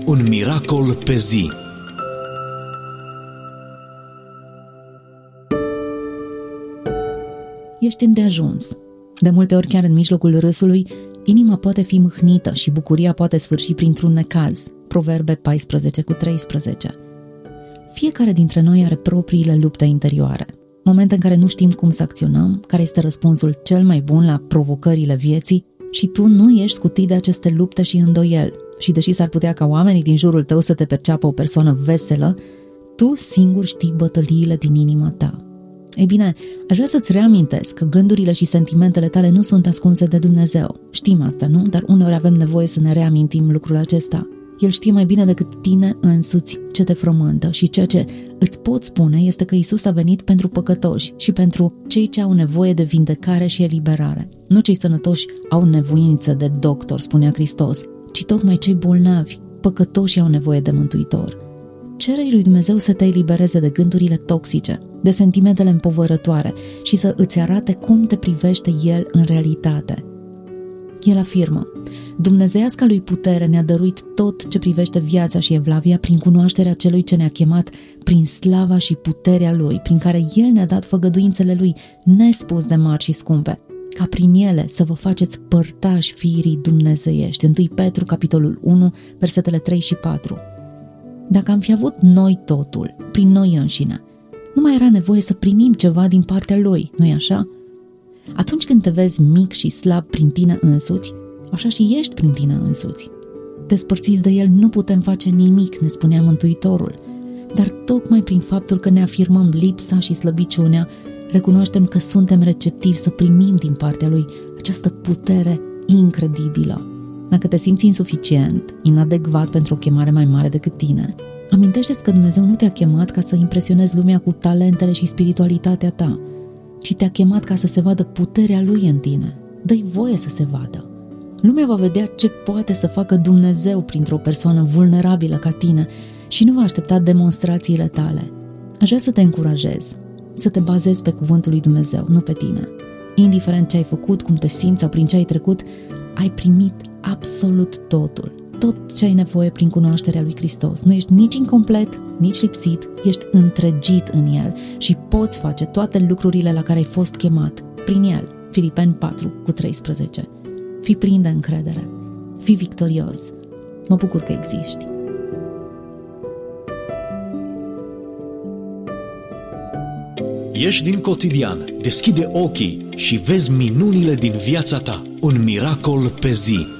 Un miracol pe zi. Ești îndeajuns. De multe ori, chiar în mijlocul râsului, inima poate fi mâhnită și bucuria poate sfârși printr-un necaz. Proverbe 14:13. Fiecare dintre noi are propriile lupte interioare. Momente în care nu știm cum să acționăm, care este răspunsul cel mai bun la provocările vieții și tu nu ești scutit de aceste lupte și îndoieli. Și deși s-ar putea ca oamenii din jurul tău să te perceapă o persoană veselă, tu singur știi bătăliile din inima ta. Ei bine, aș vrea să-ți reamintesc că gândurile și sentimentele tale nu sunt ascunse de Dumnezeu. Știm asta, nu? Dar uneori avem nevoie să ne reamintim lucrul acesta. El știe mai bine decât tine însuți ce te frământă și ceea ce îți pot spune este că Iisus a venit pentru păcătoși și pentru cei ce au nevoie de vindecare și eliberare. Nu cei sănătoși au nevoință de doctor, spunea Hristos, ci tocmai cei bolnavi, păcătoși au nevoie de mântuitor. Cere-i lui Dumnezeu să te elibereze de gândurile toxice, de sentimentele împovărătoare și să îți arate cum te privește El în realitate. El afirmă: Dumnezeiasca lui putere ne-a dăruit tot ce privește viața și evlavia prin cunoașterea celui ce ne-a chemat prin slava și puterea Lui, prin care El ne-a dat făgăduințele Lui nespus de mari și scumpe, ca prin ele să vă faceți părtași firii dumnezeiești. 1 Petru, capitolul 1, versetele 3 și 4. Dacă am fi avut noi totul, prin noi înșine, nu mai era nevoie să primim ceva din partea Lui, nu-i așa? Atunci când te vezi mic și slab prin tine însuți, așa și ești prin tine însuți. Despărțiți de El nu putem face nimic, ne spunea Mântuitorul, dar tocmai prin faptul că ne afirmăm lipsa și slăbiciunea, recunoaștem că suntem receptivi să primim din partea Lui această putere incredibilă. Dacă te simți insuficient, inadecvat pentru o chemare mai mare decât tine, amintește-ți că Dumnezeu nu te-a chemat ca să impresionezi lumea cu talentele și spiritualitatea ta, ci te-a chemat ca să se vadă puterea Lui în tine. Dă-i voie să se vadă. Lumea va vedea ce poate să facă Dumnezeu printr-o persoană vulnerabilă ca tine și nu va aștepta demonstrațiile tale. Aș vrea să te încurajez, să te bazezi pe cuvântul lui Dumnezeu, nu pe tine. Indiferent ce ai făcut, cum te simți sau prin ce ai trecut, ai primit absolut totul. Tot ce ai nevoie prin cunoașterea lui Hristos. Nu ești nici incomplet, nici lipsit, ești întregit în El și poți face toate lucrurile la care ai fost chemat prin El. Filipeni 4:13. Fii plin de încredere. Fii victorios. Mă bucur că existi. Ieși din cotidian, deschide ochii și vezi minunile din viața ta. Un miracol pe zi.